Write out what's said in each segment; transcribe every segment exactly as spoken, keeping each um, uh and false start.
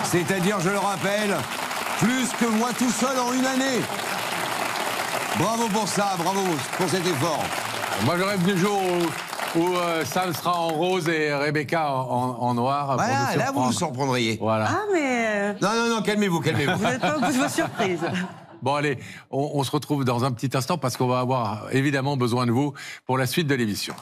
C'est-à-dire, je le rappelle, plus que moi tout seul en une année. Bravo pour ça, bravo pour cet effort. Moi, je rêve du jour où, où euh, Sam sera en rose et Rebecca en, en noir. Voilà, pour nous là, vous vous surprendre. surprendriez. Voilà. Ah, mais... Non, non, non, calmez-vous, calmez-vous. Vous n'êtes pas au bout de vos surprises. Bon, allez, on, on se retrouve dans un petit instant parce qu'on va avoir évidemment besoin de vous pour la suite de l'émission.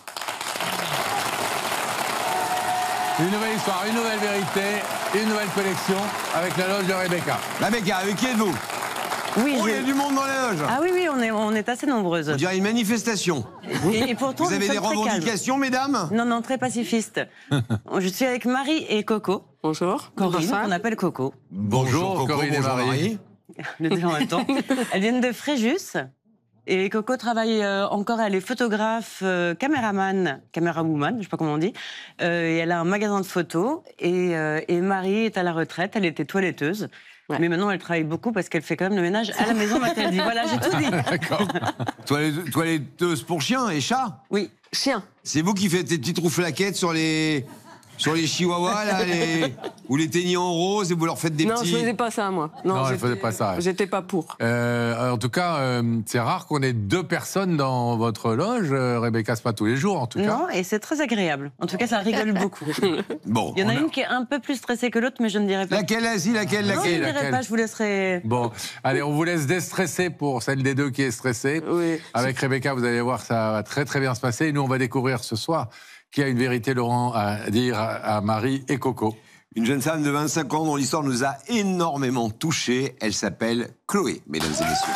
Une nouvelle histoire, une nouvelle vérité, une nouvelle collection avec la loge de Rebecca. Rebecca, avec qui êtes-vous? Oui, Oh, il y a je- du monde dans la loge. Ah oui, oui, on est, on est assez nombreuses. On dirait une manifestation. Et, et pourtant, Vous nous avez des sommes très calmes. revendications, mesdames? Non, non, très pacifiste. Je suis avec Marie et Coco. Bonjour. Corinne, Bonjour. qu'on appelle Coco. Bonjour, Coco, Corinne et bonjour, Marie. Les deux en même temps. Elles viennent de Fréjus. Et Coco travaille euh, encore, elle est photographe, euh, caméraman, camérawoman, je sais pas comment on dit. Euh, et elle a un magasin de photos. Et, euh, et Marie est à la retraite, elle était toiletteuse. Ouais. Mais maintenant, elle travaille beaucoup parce qu'elle fait quand même le ménage à la maison, m'a-t-elle dit. Voilà, j'ai tout dit. D'accord. Toilette- Toiletteuse pour chiens et chats. Oui. Chien. C'est vous qui faites des petites rouflaquettes sur les... Sur les chihuahuas, là, les... ou les teignez en rose et vous leur faites des non, petits... je faisais pas ça, moi. Non, elle j'étais- faisait pas ça. J'étais pas pour. Euh, en tout cas, euh, c'est rare qu'on ait deux personnes dans votre loge. Euh, Rebecca, c'est pas tous les jours, en tout cas. Non, et c'est très agréable. En tout cas, ça rigole beaucoup. Bon. Il y en a on une qui est un peu plus stressée que l'autre, mais je ne dirai pas. Laquelle, vas-y, laquelle, Non, je laquelle ne dirai laquelle pas, je vous laisserai... Bon, allez, on vous laisse déstresser pour celle des deux qui est stressée. Oui. Avec Rebecca, vous allez voir, ça va très très bien se passer. Et nous, on va découvrir ce soir qu'il y a une vérité, Laurent, à dire à, à Marie et Coco. Une jeune femme de vingt-cinq ans dont l'histoire nous a énormément touchés. Elle s'appelle Chloé, mesdames et messieurs.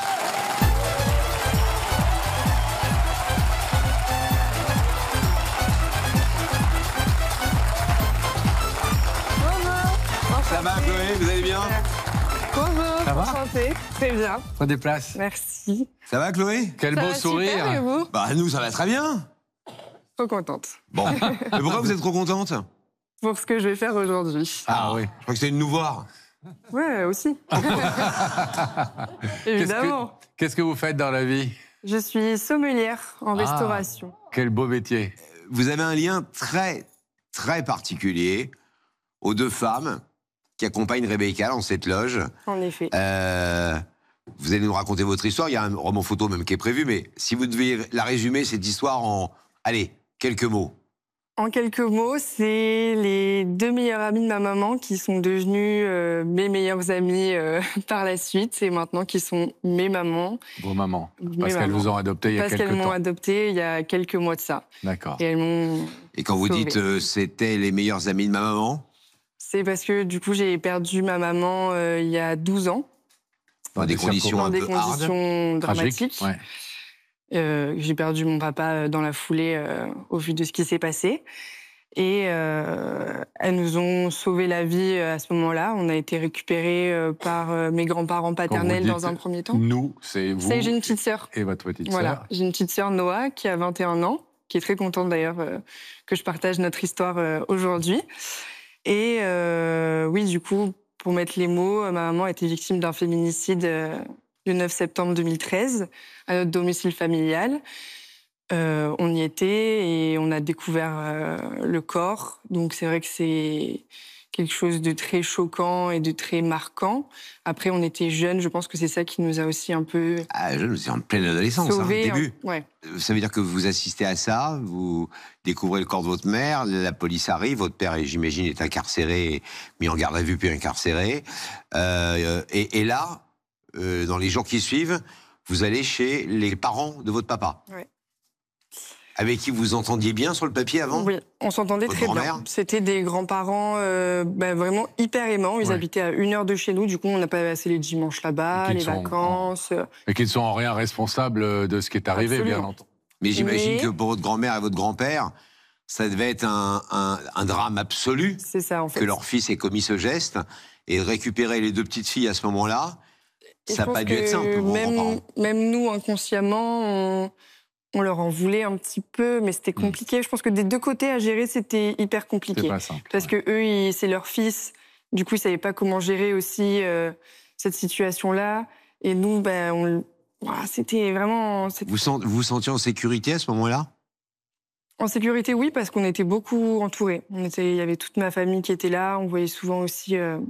Ça va, Chloé? Vous allez bien? Bonjour. Ça va Enchantée. Très bien. Prenez place. Merci. Ça va, Chloé? Quel Ça beau va sourire. super, et vous? Bah, nous, ça va très bien. Trop contente. Bon. Mais pourquoi vous êtes trop contente? Pour ce que je vais faire aujourd'hui. Ah oui. Je crois que c'était une nous voir. Ouais, aussi. Qu'est-ce Évidemment. que, qu'est-ce que vous faites dans la vie? Je suis sommelière en Ah. restauration. Quel beau métier. Vous avez un lien très, très particulier aux deux femmes qui accompagnent Rebecca dans cette loge. En effet. Euh, vous allez nous raconter votre histoire. Il y a un roman photo même qui est prévu, mais si vous deviez la résumer, cette histoire en, allez, quelques mots. En quelques mots, c'est les deux meilleurs amis de ma maman qui sont devenus euh, mes meilleurs amis euh, par la suite et maintenant qui sont mes mamans. Vos mamans. Mes Parce qu'elles mamans. vous ont adopté il y a Parce quelques qu'elles m'ont temps. adopté il y a quelques mois de ça. D'accord. Et elles m'ont... Et quand vous Sauvé. dites euh, c'était les meilleurs amis de ma maman, C'est parce que du coup, j'ai perdu ma maman euh, il y a douze ans. dans des des conditions Dans un des peu hard. conditions dramatiques. Ouais. Euh, j'ai perdu mon papa dans la foulée euh, au vu de ce qui s'est passé. Et euh, elles nous ont sauvé la vie euh, à ce moment-là. On a été récupérés euh, par euh, mes grands-parents paternels dites dans un premier temps. Nous, c'est vous C'est j'ai une petite sœur. et votre petite Voilà, sœur. j'ai une petite sœur Noah qui a vingt et un ans, qui est très contente d'ailleurs euh, que je partage notre histoire euh, aujourd'hui. Et euh, oui, du coup, pour mettre les mots, ma maman a été victime d'un féminicide euh, le neuf septembre deux mille treize à notre domicile familial. Euh, on y était et on a découvert euh, le corps. Donc c'est vrai que c'est quelque chose de très choquant et de très marquant. Après, on était jeunes, je pense que c'est ça qui nous a aussi un peu Ah, je c'est en pleine adolescence, hein, sauvés. début. Ouais. Ça veut dire que vous assistez à ça, vous découvrez le corps de votre mère, la police arrive, votre père, j'imagine, est incarcéré, mis en garde à vue puis incarcéré. Euh, et, et là, euh, dans les jours qui suivent, vous allez chez les parents de votre papa. Ouais. Avec qui vous entendiez bien sur le papier avant? Oui, on s'entendait Votre très grand-mère? bien. C'était des grands-parents euh, bah, vraiment hyper aimants. Ils Ouais. habitaient à une heure de chez nous. Du coup, on n'a pas passé les dimanches là-bas, Et qu'ils les sont vacances. euh, Et qui ne sont en rien responsables de ce qui est arrivé, Absolument. bien entendu. Mais j'imagine Mais- que pour votre grand-mère et votre grand-père, ça devait être un, un- un drame absolu C'est ça, en fait. que leur fils ait commis ce geste. Et de récupérer les deux petites filles à ce moment-là, Et ça je n'a pas pense dû être que simple pour vos même, grands-parents. même nous, inconsciemment, on, on leur en voulait un petit peu, mais c'était compliqué. Je pense que des deux côtés à gérer, c'était hyper C'est compliqué. pas simple. Parce que eux, ils- c'est leur fils. Du coup, ils savaient pas comment gérer aussi euh, cette situation-là. Et nous, ben, on, ouah, c'était vraiment c'était- Vous sent- vous vous sentiez en sécurité à ce moment-là? en sécurité, oui, parce qu'on était beaucoup entourés. On était, il y avait toute ma famille qui était là. On voyait souvent aussi euh,